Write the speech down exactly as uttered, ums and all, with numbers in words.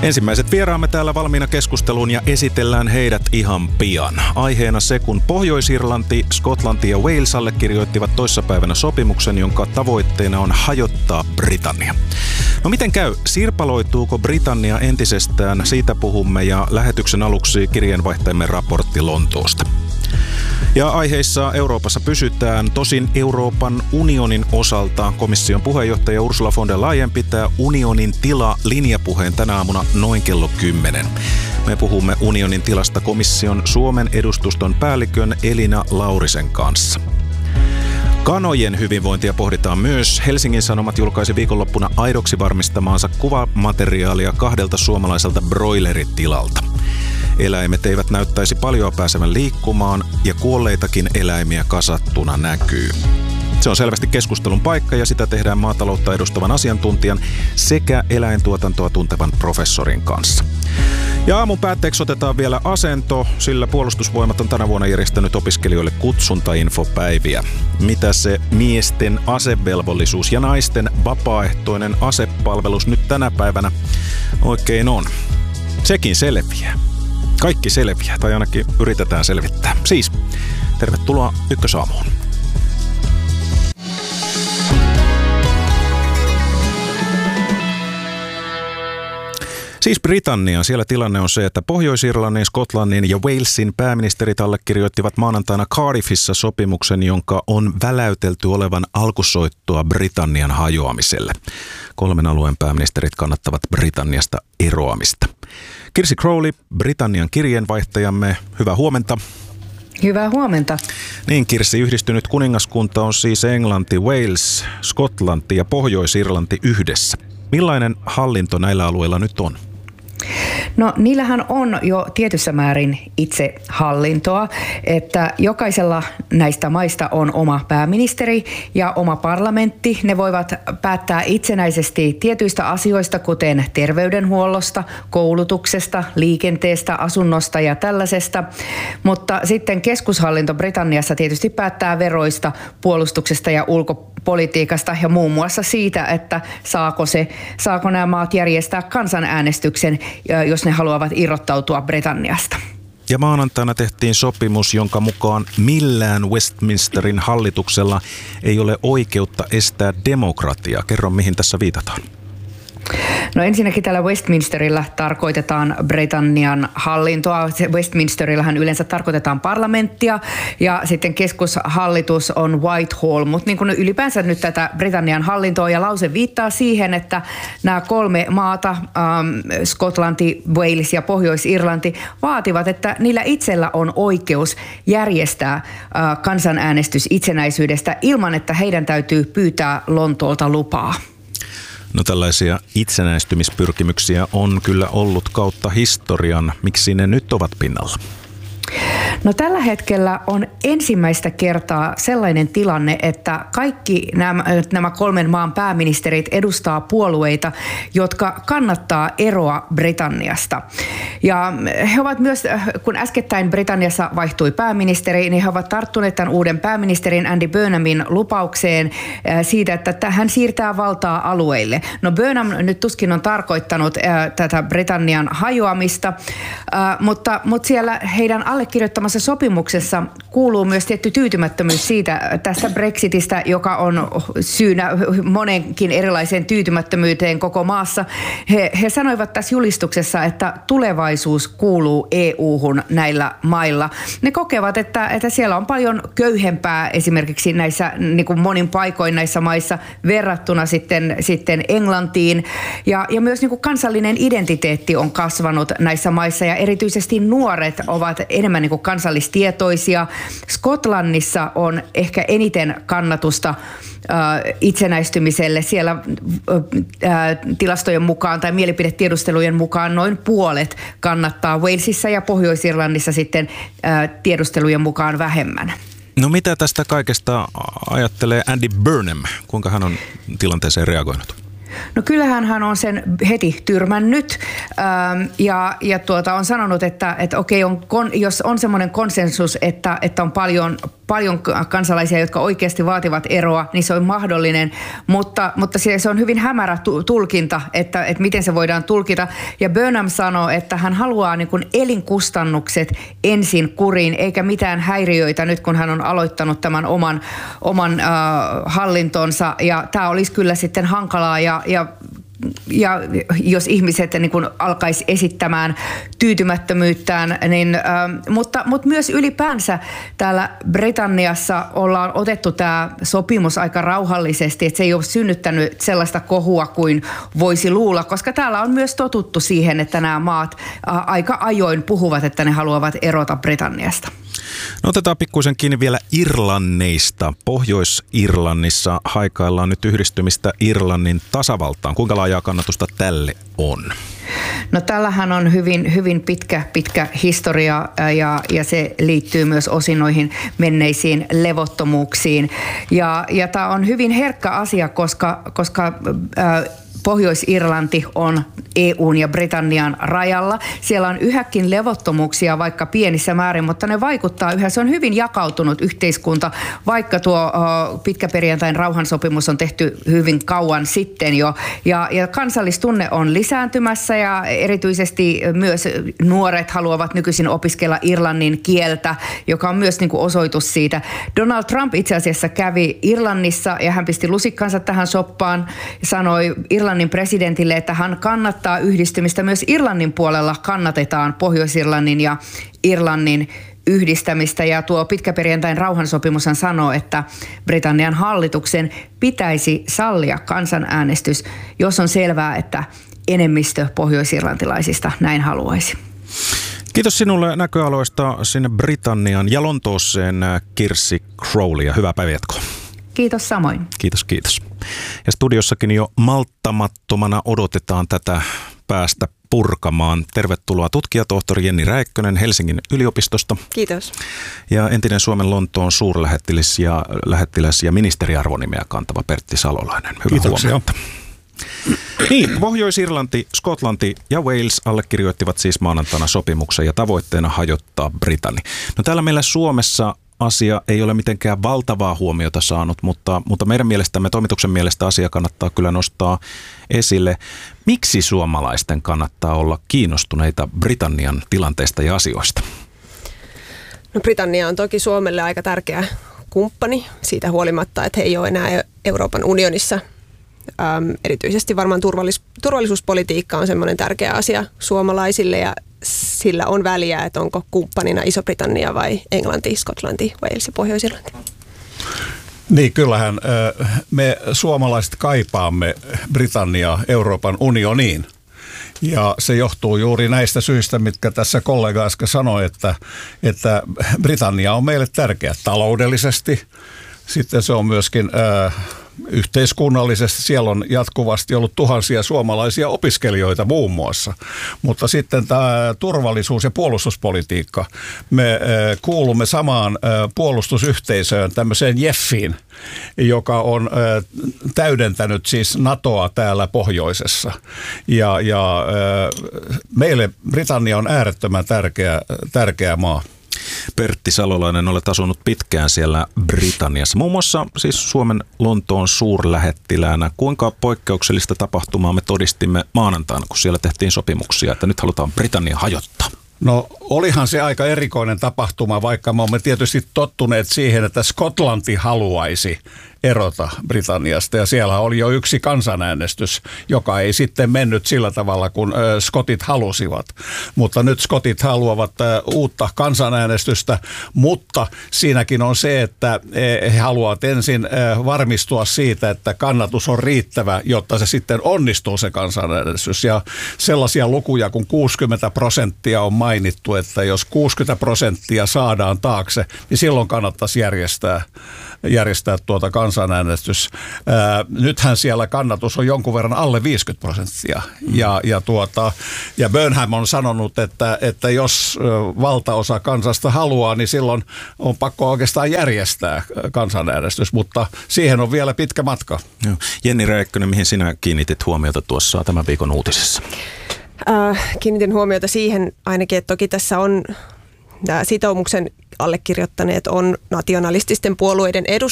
Ensimmäiset vieraamme täällä valmiina keskusteluun ja esitellään heidät ihan pian. Aiheena se, kun Pohjois-Irlanti, Skotlanti ja Wales allekirjoittivat toissapäivänä sopimuksen, jonka tavoitteena on hajottaa Britannia. No miten käy? Sirpaloituuko Britannia entisestään? Siitä puhumme ja lähetyksen aluksi kirjeenvaihtajamme raportti Lontoosta. Ja aiheissa Euroopassa pysytään. Tosin Euroopan unionin osalta komission puheenjohtaja Ursula von der Leyen pitää unionin tila linjapuheen tänä aamuna noin kello kymmenen. Me puhumme unionin tilasta komission Suomen edustuston päällikön Elina Laurisen kanssa. Kanojen hyvinvointia pohditaan myös. Helsingin Sanomat julkaisi viikonloppuna aidoksi varmistamaansa kuvamateriaalia kahdelta suomalaiselta broileritilalta. Eläimet eivät näyttäisi paljon pääsevän liikkumaan ja kuolleitakin eläimiä kasattuna näkyy. Se on selvästi keskustelun paikka ja sitä tehdään maataloutta edustavan asiantuntijan sekä eläintuotantoa tuntevan professorin kanssa. Ja aamun päätteeksi otetaan vielä asento, sillä Puolustusvoimat on tänä vuonna järjestänyt opiskelijoille kutsuntainfopäiviä. Mitä se miesten asevelvollisuus ja naisten vapaaehtoinen asepalvelus nyt tänä päivänä oikein on? Sekin selviää. Kaikki selviää, tai ainakin yritetään selvittää. Siis, tervetuloa Ykkösaamuun. Siis Britannia. Siellä tilanne on se, että Pohjois-Irlannin, Skotlannin ja Walesin pääministerit allekirjoittivat maanantaina Cardiffissa sopimuksen, jonka on väläytelty olevan alkusoittoa Britannian hajoamiselle. Kolmen alueen pääministerit kannattavat Britanniasta eroamista. Kirsi Crowley, Britannian kirjeenvaihtajamme, hyvää huomenta. Hyvää huomenta. Niin Kirsi, yhdistynyt kuningaskunta on siis Englanti, Wales, Skotlanti ja Pohjois-Irlanti yhdessä. Millainen hallinto näillä alueilla nyt on? No niillähän on jo tietyssä määrin itse hallintoa, että jokaisella näistä maista on oma pääministeri ja oma parlamentti. Ne voivat päättää itsenäisesti tietyistä asioista, kuten terveydenhuollosta, koulutuksesta, liikenteestä, asunnosta ja tällaisesta. Mutta sitten keskushallinto Britanniassa tietysti päättää veroista, puolustuksesta ja ulkopolitiikasta ja muun muassa siitä, että saako, se, saako nämä maat järjestää kansanäänestyksen, jos ne haluavat irrottautua Britanniasta. Ja maanantaina tehtiin sopimus, jonka mukaan millään Westminsterin hallituksella ei ole oikeutta estää demokratiaa. Kerro, mihin tässä viitataan. No ensinnäkin tällä Westminsterillä tarkoitetaan Britannian hallintoa. Westminsterillähän yleensä tarkoitetaan parlamenttia ja sitten keskushallitus on Whitehall, mutta niin kuin ylipäänsä nyt tätä Britannian hallintoa ja lause viittaa siihen, että nämä kolme maata, ähm, Skotlanti, Wales ja Pohjois-Irlanti, vaativat, että niillä itsellä on oikeus järjestää äh, kansanäänestys itsenäisyydestä ilman, että heidän täytyy pyytää Lontoolta lupaa. No tällaisia itsenäistymispyrkimyksiä on kyllä ollut kautta historian. Miksi ne nyt ovat pinnalla? No tällä hetkellä on ensimmäistä kertaa sellainen tilanne, että kaikki nämä, nämä kolmen maan pääministerit edustaa puolueita, jotka kannattaa eroa Britanniasta. Ja he ovat myös, kun äskettäin Britanniassa vaihtui pääministeri, niin he ovat tarttuneet tämän uuden pääministerin Andy Burnhamin lupaukseen siitä, että hän siirtää valtaa alueille. No Burnham nyt tuskin on tarkoittanut tätä Britannian hajoamista, mutta, mutta siellä heidän allekirjoittamassa sopimuksessa kuuluu myös tietty tyytymättömyys siitä tästä Brexitistä, joka on syynä monenkin erilaiseen tyytymättömyyteen koko maassa. He, he sanoivat tässä julistuksessa, että tulevaisuus kuuluu E U-hun näillä mailla. Ne kokevat, että, että siellä on paljon köyhempää esimerkiksi näissä niin kuin monin paikoin näissä maissa verrattuna sitten, sitten Englantiin. Ja, ja myös niin kuin kansallinen identiteetti on kasvanut näissä maissa ja erityisesti nuoret ovat enemmän niin kuin kansallistietoisia. Skotlannissa on ehkä eniten kannatusta äh, itsenäistymiselle. Siellä äh, tilastojen mukaan tai mielipidetiedustelujen mukaan noin puolet kannattaa. Walesissa ja Pohjois-Irlannissa sitten äh, tiedustelujen mukaan vähemmän. No mitä tästä kaikesta ajattelee Andy Burnham? Kuinka hän on tilanteeseen reagoinut? No kyllähän hän on sen heti tyrmännyt ähm, ja, ja tuota, on sanonut, että, että okei, on, jos on semmoinen konsensus, että, että on paljon paljon kansalaisia, jotka oikeasti vaativat eroa, niin se on mahdollinen, mutta, mutta se on hyvin hämärä tulkinta, että, että miten se voidaan tulkita. Ja Burnham sanoo, että hän haluaa niin kuin elinkustannukset ensin kuriin, eikä mitään häiriöitä nyt, kun hän on aloittanut tämän oman, oman äh, hallintonsa. Ja tämä olisi kyllä sitten hankalaa ja, ja Ja jos ihmiset niin kun alkaisi esittämään tyytymättömyyttään, niin, ähm, mutta, mutta myös ylipäänsä täällä Britanniassa ollaan otettu tämä sopimus aika rauhallisesti, että se ei ole synnyttänyt sellaista kohua kuin voisi luulla, koska täällä on myös totuttu siihen, että nämä maat äh, aika ajoin puhuvat, että ne haluavat erota Britanniasta. No otetaan pikkuisen kiinni vielä Irlanneista. Pohjois-Irlannissa haikaillaan nyt yhdistymistä Irlannin tasavaltaan. Kuinka laajaa kannatusta tälle on? No tällähän on hyvin, hyvin pitkä, pitkä historia ja, ja se liittyy myös osin noihin menneisiin levottomuuksiin. Ja, ja tämä on hyvin herkkä asia, koska, koska äh, Pohjois-Irlanti on E U:n ja Britannian rajalla. Siellä on yhäkin levottomuuksia, vaikka pienissä määrin, mutta ne vaikuttaa yhä. Se on hyvin jakautunut yhteiskunta, vaikka tuo uh, pitkäperjantain rauhansopimus on tehty hyvin kauan sitten jo. Ja, ja kansallistunne on lisääntymässä ja erityisesti myös nuoret haluavat nykyisin opiskella irlannin kieltä, joka on myös niin kuin osoitus siitä. Donald Trump itse asiassa kävi Irlannissa ja hän pisti lusikkansa tähän soppaan ja sanoi Irlannin presidentille, että hän kannattaa yhdistymistä. Myös Irlannin puolella kannatetaan Pohjois-Irlannin ja Irlannin yhdistämistä. Ja tuo pitkäperjantain rauhansopimushan sanoo, että Britannian hallituksen pitäisi sallia kansanäänestys, jos on selvää, että enemmistö pohjois-irlantilaisista näin haluaisi. Kiitos sinulle näköaloista sinne Britannian ja Lontooseen, Kirsi Crowley, ja hyvää päivänjatkoa. Kiitos samoin. Kiitos, kiitos. Ja studiossakin jo malttamattomana odotetaan tätä päästä purkamaan. Tervetuloa tutkijatohtori Jenni Räikkönen Helsingin yliopistosta. Kiitos. Ja entinen Suomen Lontoon suurlähettiläs ja, lähettiläs ja ministeriarvonimeä kantava Pertti Salolainen. Hyvää Kiitoksia. huomenta. Niin, Pohjois-Irlanti, Skotlanti ja Wales allekirjoittivat siis maanantaina sopimuksen ja tavoitteena hajottaa Britannia. No täällä meillä Suomessa asia ei ole mitenkään valtavaa huomiota saanut, mutta, mutta meidän mielestämme, toimituksen mielestä asia kannattaa kyllä nostaa esille. Miksi suomalaisten kannattaa olla kiinnostuneita Britannian tilanteesta ja asioista? No Britannia on toki Suomelle aika tärkeä kumppani siitä huolimatta, että he ei ole enää Euroopan unionissa. Ähm, erityisesti varmaan turvallis- turvallisuuspolitiikka on semmoinen tärkeä asia suomalaisille ja sillä on väliä, että onko kumppanina Iso-Britannia vai Englanti, Skotlanti, Wales ja Pohjois-Irlanti. Niin, kyllähän me suomalaiset kaipaamme Britanniaa Euroopan unioniin. Ja se johtuu juuri näistä syistä, mitkä tässä kollega äsken sanoi, että, että Britannia on meille tärkeä taloudellisesti. Sitten se on myöskin äh, yhteiskunnallisesti. Siellä on jatkuvasti ollut tuhansia suomalaisia opiskelijoita muun muassa. Mutta sitten tämä turvallisuus- ja puolustuspolitiikka. Me äh, kuulumme samaan äh, puolustusyhteisöön, tämmöiseen JEFiin, joka on äh, täydentänyt siis NATOa täällä pohjoisessa. Ja, ja äh, meille Britannia on äärettömän tärkeä, tärkeä maa. Pertti Salolainen, olet asunut pitkään siellä Britanniassa, muun muassa siis Suomen Lontoon suurlähettiläänä. Kuinka poikkeuksellista tapahtumaa me todistimme maanantaina, kun siellä tehtiin sopimuksia, että nyt halutaan Britannia hajottaa? No olihan se aika erikoinen tapahtuma, vaikka me olemme tietysti tottuneet siihen, että Skotlanti haluaisi erota Britanniasta. Ja siellä oli jo yksi kansanäänestys, joka ei sitten mennyt sillä tavalla, kun ö, skotit halusivat. Mutta nyt skotit haluavat ö, uutta kansanäänestystä, mutta siinäkin on se, että he haluavat ensin ö, varmistua siitä, että kannatus on riittävä, jotta se sitten onnistuu se kansanäänestys. Ja sellaisia lukuja kuin kuusikymmentä prosenttia on mainittu, että jos kuusikymmentä prosenttia saadaan taakse, niin silloin kannattaisi järjestää, järjestää tuota kansanäänestys. Ää, nythän siellä kannatus on jonkun verran alle viisikymmentä prosenttia. Ja, ja, tuota, ja Burnham on sanonut, että, että jos valtaosa kansasta haluaa, niin silloin on pakko oikeastaan järjestää kansanäänestys, mutta siihen on vielä pitkä matka. Joo. Jenni Räikkönen, mihin sinä kiinnitit huomiota tuossa tämän viikon uutisessa? Äh, kiinnitin huomiota siihen ainakin, että toki tässä on Sitoumuksen allekirjoittaneet on nationalististen puolueiden edustajat,